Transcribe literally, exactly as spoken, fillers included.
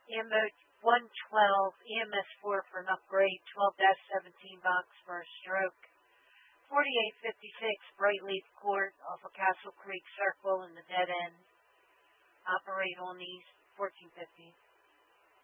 E M O one twelve, E M S four for an upgrade, twelve seventeen box for a stroke. forty-eight fifty-six Brightleaf Court off of Castle Creek Circle in the dead end. Operate on these, fourteen fifty.